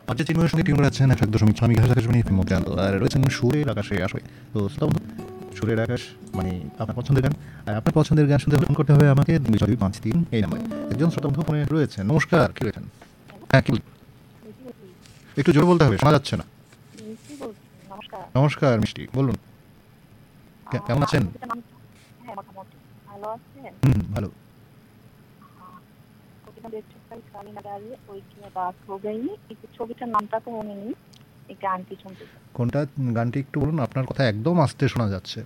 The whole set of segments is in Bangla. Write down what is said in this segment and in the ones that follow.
আজ চিন্ময়ের সঙ্গে টিউন করাচ্ছেন 101.6 মেগাহার্জ আকাশবাণী এফএম মধ্যান্ত, আর রয়েছেন সুরের আকাশে আসবে। তো শ্রোতা সুরের আকাশ মানে আপনার পছন্দের গান, আর আপনার পছন্দের গান শুনতে ফোন করতে হবে আমাকে 253 এই নাম্বারে। একজন শ্রোতা বন্ধু ফোনে রয়েছেন। নমস্কার, কি রয়েছেন? হ্যাঁ, কি একটু জোরে বলতে হবে, শোনা যাচ্ছে না। নমস্কার মিষ্টি, বলুন কেমন আছেন? ভালো। কোনটা গানটি একটু বলুন, আপনার কথা একদম আস্তে শোনা যাচ্ছে।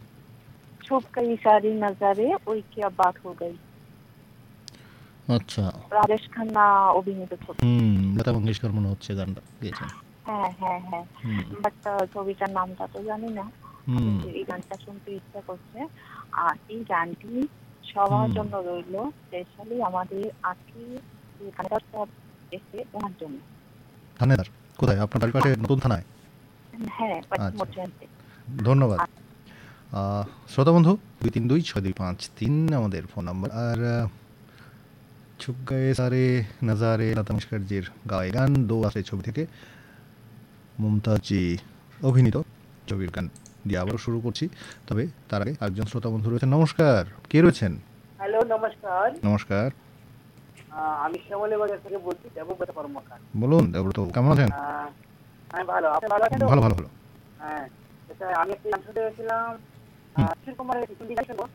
আচ্ছা, রাজেশ খান্না অভিনীত ছবি। লতা মঙ্গেশকর মনে হচ্ছে গানটা গেয়েছেন। হ্যাঁ হ্যাঁ হ্যাঁ, বাট ছবিটার নামটা তো জানি না। এই গানটা শুনতে ইচ্ছা করছে, আর এই গানটি সবার জন্য রইল, স্পেশালি আমাদের আজকে থানেদার সব এসে ওনার জন্য। থানেদার কোথায়? আপনার বাড়ির পাশে নতুন থানায়? হ্যাঁ, ধন্যবাদ। শ্রোতা বন্ধু 2326253 আমাদের ফোন নাম্বার। আর ছুপ গায়ে সারে নজারে লতা মঙ্গেশকরজির গাওয়া গান দো আছে ছবি থেকে, মুমতাজি অভিনীত ছবির গান দিয়ে আবারও শুরু করছি। তবে তার আগে একজন শ্রোতা বন্ধু রয়েছেন। নমস্কার, কে রয়েছেন? হ্যালো, নমস্কার। নমস্কার, আমি শ্যামলী বাজার থেকে বলছি, দেবব্রত কর্মকার। বলুন দেবব্রত, কেমন আছেন? আমি ভালো, আপনি ভালো আছেন? ভালো ভালো ভালো। হ্যাঁ, এটা আমি একটি গান শুনতে গেছিলাম, কিশোর কুমারের হিন্দি গান শুনবো,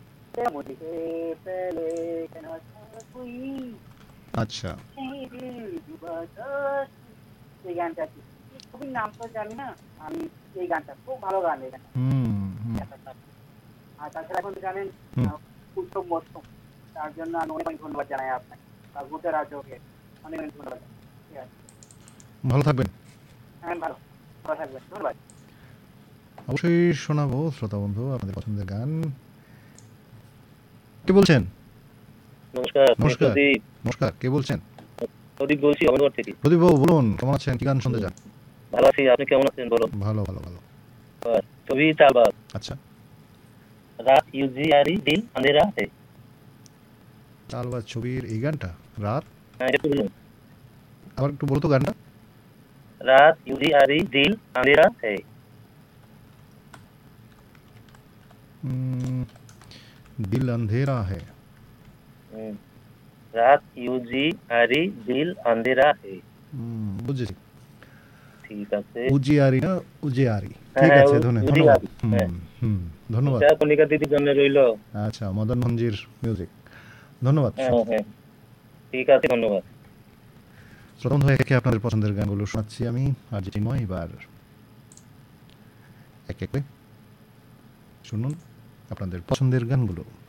আচ্ছা, এই গানটা খুবই নাম তো জানি না আমি, এই গানটা খুব ভালো গান। এই গানটা আর তাছাড়া এখন জানেন উৎসব মরশুম, তার জন্য আমি অনেক ধন্যবাদ জানাই আপনাকে, ভূতের রাজ্যকে অনেক ধন্যবাদ। ঠিক আছে, ভালো থাকবেন। হ্যাঁ, ভালো থাকবেন, ধন্যবাদ। অবশ্যই শোনাবো শ্রোতা বন্ধু আপনাদের পছন্দের গান। কে বলছেন? নমস্কার। নমস্কার, নমস্কার, কে বলছেন? প্রদীপ বলছি অমরগড় থেকে। প্রদীপ বাবু বলুন, কেমন আছেন? কি গান শুনতে চান? ভালো আছি, আপনি কেমন আছেন বলো? ভালো ভালো ভালো। ছবি চালবাজ। আচ্ছা, রাত ইউজিয়ারি দিল আন্ধেরা है। চালবাজ ছবির এই গানটা রাত, হ্যাঁ একটু বলুন। আবার একটু বলতো গানটা। রাত ইউজিয়ারি দিল আন্ধেরা है। দিল अंधेरा है। রাত ইউজিয়ারি দিল আন্ধেরা है। বুঝেছি। ঠিক আছে, উজিয়ারি না উজিয়ারি? ঠিক আছে, ধন্যবাদ। ধন্যবাদ। কনিকা দিদির জন্য রইল। আচ্ছা, মদন মঞ্জির মিউজিক, ধন্যবাদ। হ্যাঁ, ঠিক আছে, ধন্যবাদ। শ্রোতা বন্ধু, একে আপনাদের পছন্দের গানগুলো শোনাচ্ছি আমি আর যেটি নয়, এবার এক এক করে শুনুন আপনাদের পছন্দের গানগুলো।